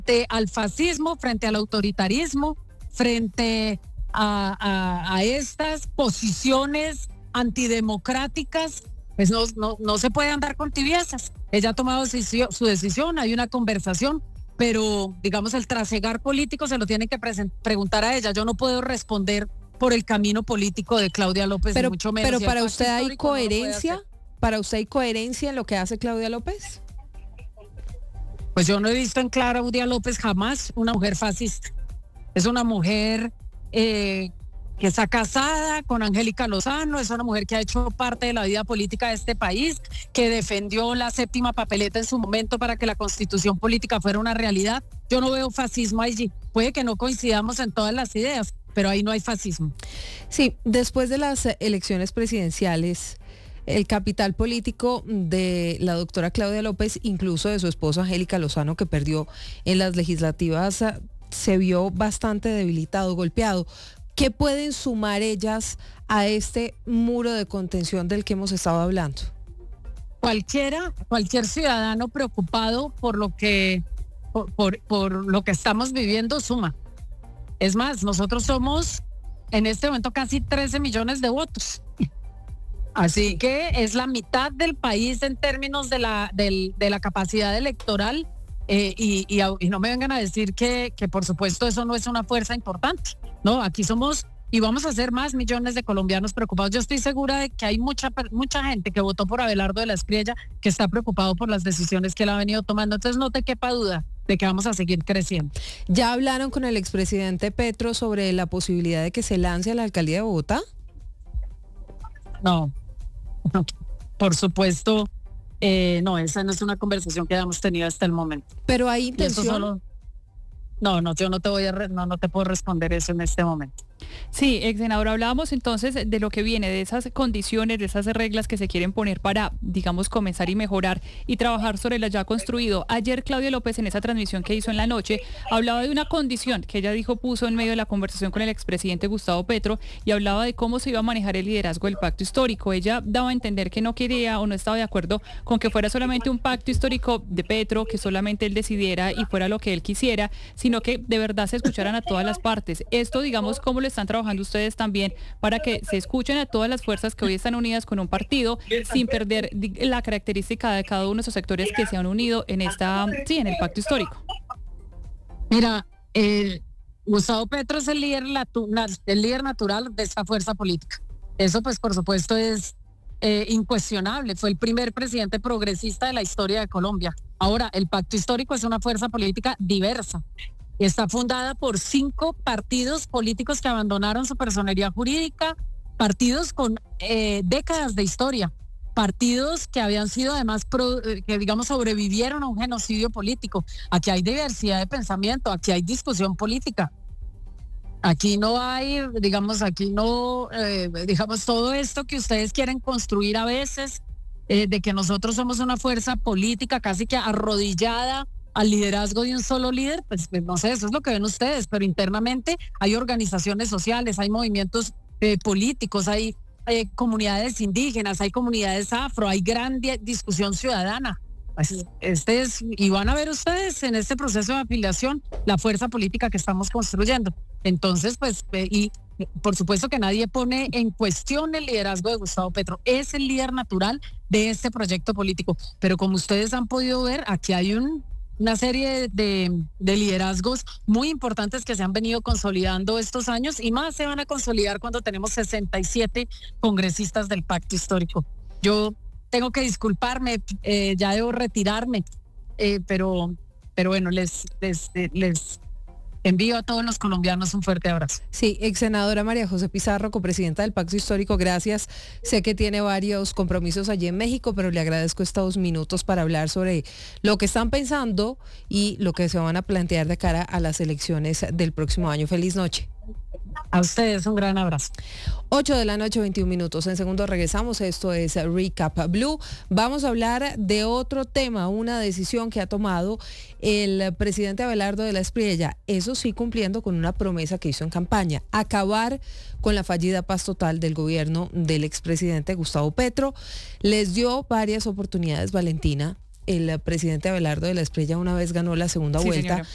frente al fascismo, frente al autoritarismo, frente a estas posiciones antidemocráticas, pues no se puede andar con tibiezas. Ella ha tomado su decisión, hay una conversación, pero digamos el trasegar político se lo tienen que preguntar a ella. Yo no puedo responder por el camino político de Claudia López, Pero, ni mucho menos. pero para usted hay coherencia, ¿para usted hay coherencia en lo que hace Claudia López? Pues yo no he visto en Claudia López jamás una mujer fascista. Es una mujer que está casada con Angélica Lozano, es una mujer que ha hecho parte de la vida política de este país, que defendió la séptima papeleta en su momento para que la constitución política fuera una realidad. Yo no veo fascismo allí. Puede que no coincidamos en todas las ideas, pero ahí no hay fascismo. Sí, después de las elecciones presidenciales, el capital político de la doctora Claudia López, incluso de su esposa Angélica Lozano, que perdió en las legislativas, se vio bastante debilitado, golpeado. ¿Qué pueden sumar ellas a este muro de contención del que hemos estado hablando? Cualquier ciudadano preocupado por lo que estamos viviendo suma. Es más, nosotros somos en este momento casi 13 millones de votos. Así que es la mitad del país en términos de la capacidad electoral, y no me vengan a decir que por supuesto eso no es una fuerza importante. No, aquí somos y vamos a ser más millones de colombianos preocupados. Yo estoy segura de que hay mucha gente que votó por Abelardo de la Espriella que está preocupado por las decisiones que él ha venido tomando. Entonces no te quepa duda de que vamos a seguir creciendo. ¿Ya hablaron con el expresidente Petro sobre la posibilidad de que se lance a la alcaldía de Bogotá? No, por supuesto, no, esa no es una conversación que hayamos tenido hasta el momento. Pero hay intención. No, yo no te puedo responder eso en este momento. Sí, ex senador, hablábamos entonces de lo que viene, de esas condiciones, de esas reglas que se quieren poner para, digamos, comenzar y mejorar y trabajar sobre lo ya construido. Ayer Claudia López, en esa transmisión que hizo en la noche, hablaba de una condición que ella dijo puso en medio de la conversación con el expresidente Gustavo Petro, y hablaba de cómo se iba a manejar el liderazgo del pacto histórico. Ella daba a entender que no quería o no estaba de acuerdo con que fuera solamente un pacto histórico de Petro, que solamente él decidiera y fuera lo que él quisiera, sino que de verdad se escucharan a todas las partes. Esto, digamos, ¿cómo lo están trabajando ustedes también para que se escuchen a todas las fuerzas que hoy están unidas con un partido sin perder la característica de cada uno de esos sectores que se han unido en en el pacto histórico? Mira, Gustavo Petro es el líder natural de esta fuerza política. Eso pues por supuesto es incuestionable. Fue el primer presidente progresista de la historia de Colombia. Ahora, el pacto histórico es una fuerza política diversa. Está fundada por 5 partidos políticos que abandonaron su personería jurídica, partidos con décadas de historia, partidos que habían sido además, que digamos sobrevivieron a un genocidio político. Aquí hay diversidad de pensamiento, aquí hay discusión política. Aquí no hay, digamos, todo esto que ustedes quieren construir a veces, de que nosotros somos una fuerza política casi que arrodillada al liderazgo de un solo líder, pues no sé, eso es lo que ven ustedes, pero internamente hay organizaciones sociales, hay movimientos políticos, hay comunidades indígenas, hay comunidades afro, hay gran discusión ciudadana. Pues y van a ver ustedes en este proceso de afiliación la fuerza política que estamos construyendo. Entonces, pues, y por supuesto que nadie pone en cuestión el liderazgo de Gustavo Petro, es el líder natural de este proyecto político, pero como ustedes han podido ver, aquí hay una serie de liderazgos muy importantes que se han venido consolidando estos años y más se van a consolidar cuando tenemos 67 congresistas del pacto histórico. Yo tengo que disculparme, ya debo retirarme, pero bueno, les envío a todos los colombianos un fuerte abrazo. Sí, ex senadora María José Pizarro, copresidenta del Pacto Histórico, gracias. Sé que tiene varios compromisos allí en México, pero le agradezco estos minutos para hablar sobre lo que están pensando y lo que se van a plantear de cara a las elecciones del próximo año. Feliz noche. A ustedes un gran abrazo. 8:21 p.m. En segundo regresamos. Esto es Recap Blue. Vamos a hablar de otro tema, una decisión que ha tomado el presidente Abelardo de la Espriella, eso sí cumpliendo con una promesa que hizo en campaña: acabar con la fallida paz total del gobierno del expresidente Gustavo Petro. Les dio varias oportunidades, Valentina. El presidente Abelardo de la Espriella una vez ganó la segunda vuelta. Señora.